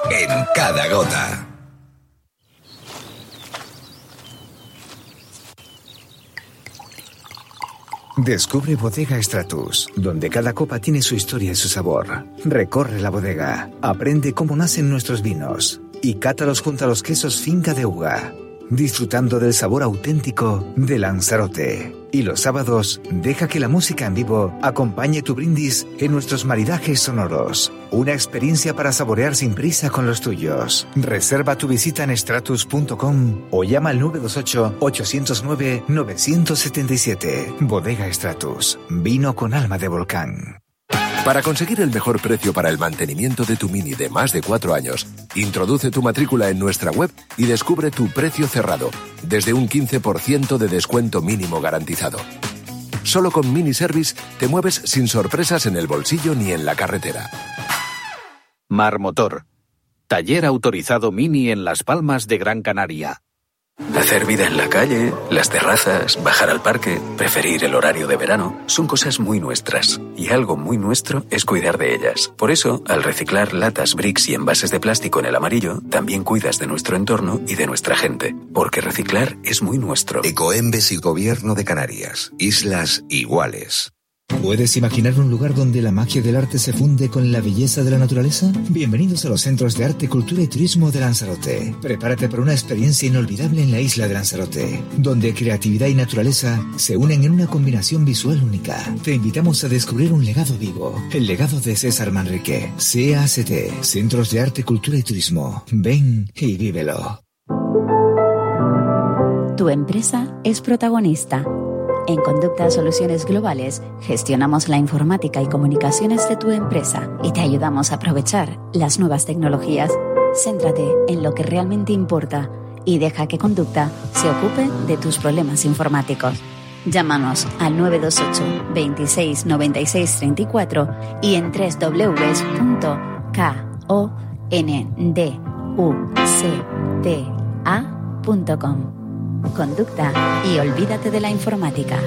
en cada gota. Descubre Bodega Stratus, donde cada copa tiene su historia y su sabor. Recorre la bodega, aprende cómo nacen nuestros vinos y cátalos junto a los quesos Finca de Uga, disfrutando del sabor auténtico de Lanzarote. Y los sábados, deja que la música en vivo acompañe tu brindis en nuestros maridajes sonoros. Una experiencia para saborear sin prisa con los tuyos. Reserva tu visita en stratus.com o llama al 928-809-977. Bodega Stratus, vino con alma de volcán. Para conseguir el mejor precio para el mantenimiento de tu Mini de más de 4 años, introduce tu matrícula en nuestra web y descubre tu precio cerrado, desde un 15% de descuento mínimo garantizado. Solo con Mini Service te mueves sin sorpresas en el bolsillo ni en la carretera. Marmotor, taller autorizado Mini en Las Palmas de Gran Canaria. Hacer vida en la calle, las terrazas, bajar al parque, preferir el horario de verano, son cosas muy nuestras. Y algo muy nuestro es cuidar de ellas. Por eso, al reciclar latas, bricks y envases de plástico en el amarillo, también cuidas de nuestro entorno y de nuestra gente. Porque reciclar es muy nuestro. Ecoembes y Gobierno de Canarias. Islas iguales. ¿Puedes imaginar un lugar donde la magia del arte se funde con la belleza de la naturaleza? Bienvenidos a los Centros de Arte, Cultura y Turismo de Lanzarote. Prepárate para una experiencia inolvidable en la isla de Lanzarote, donde creatividad y naturaleza se unen en una combinación visual única. Te invitamos a descubrir un legado vivo, el legado de César Manrique. CACT, Centros de Arte, Cultura y Turismo. Ven y vívelo. Tu empresa es protagonista. En Conducta Soluciones Globales gestionamos la informática y comunicaciones de tu empresa y te ayudamos a aprovechar las nuevas tecnologías. Céntrate en lo que realmente importa y deja que Conducta se ocupe de tus problemas informáticos. Llámanos al 928 26 96 34 y en www.konducta.com. Conducta y olvídate de la informática.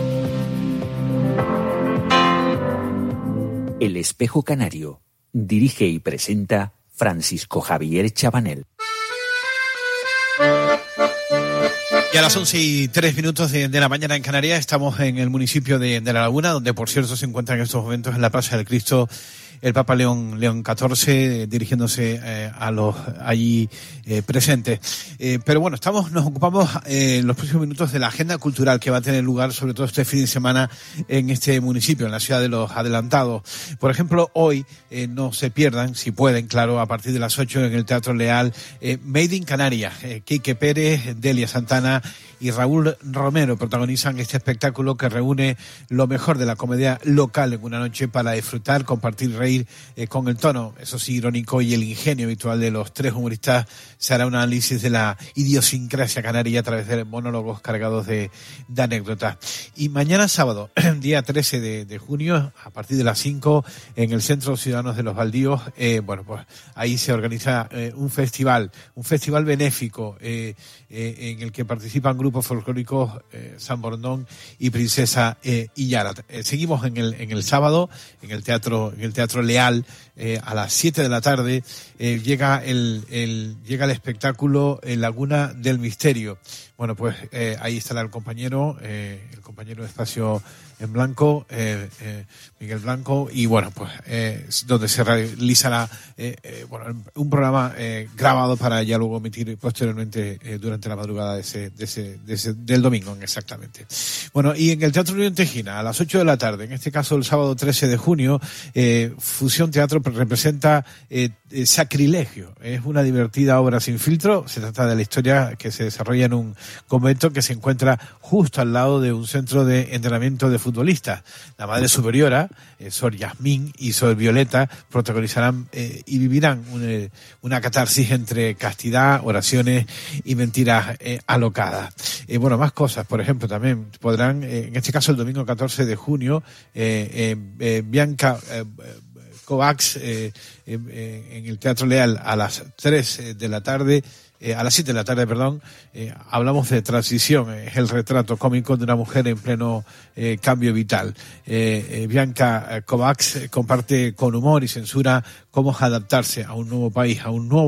El Espejo Canario. Dirige y presenta Francisco Javier Chabanel. Y a las 11:03 de la mañana en Canarias estamos en el municipio de La Laguna, donde por cierto se encuentra en estos momentos en la Plaza del Cristo el Papa León XIV, dirigiéndose a los allí presentes. Pero bueno, nos ocupamos en los próximos minutos de la agenda cultural que va a tener lugar sobre todo este fin de semana en este municipio, en la ciudad de los Adelantados. Por ejemplo, hoy no se pierdan, si pueden, claro, a partir de las 8 en el Teatro Leal, Made in Canarias. Quique Pérez, Delia Santana y Raúl Romero protagonizan este espectáculo que reúne lo mejor de la comedia local en una noche para disfrutar, compartir, reír con el tono, eso sí, irónico y el ingenio habitual de los tres humoristas. Se hará un análisis de la idiosincrasia canaria a través de monólogos cargados de anécdotas. Y mañana sábado, día 13 de junio, a partir de las 5, en el Centro Ciudadanos de los Baldíos, pues ahí se organiza un festival benéfico en el que participan grupos folclóricos San Borondón y Princesa Illara. Seguimos en el sábado en el Teatro Leal, a las 7 de la tarde llega el espectáculo Laguna del Misterio. Bueno, pues ahí estará el compañero de Espacio en Blanco, Miguel Blanco, y bueno, pues donde se realizará un programa grabado para ya luego emitir posteriormente durante la madrugada del domingo exactamente. Bueno, y en el Teatro Unión Tejina a las 8 de la tarde, en este caso el sábado 13 de junio, Fusión Teatro representa Sacrilegio. Es una divertida obra sin filtro. Se trata de la historia que se desarrolla en un convento que se encuentra justo al lado de un centro de entrenamiento de futbolistas. La Madre Superiora, Sor Yasmín y Sor Violeta protagonizarán y vivirán una catarsis entre castidad, oraciones y mentiras alocadas. Más cosas, por ejemplo, también podrán, en este caso el domingo 14 de junio, Bianca Kovacs en el Teatro Leal a las 3 de la tarde, a las 7 de la tarde, hablamos de transición, es el retrato cómico de una mujer en pleno cambio vital. Bianca Kovacs comparte con humor y censura cómo adaptarse a un nuevo país, a un nuevo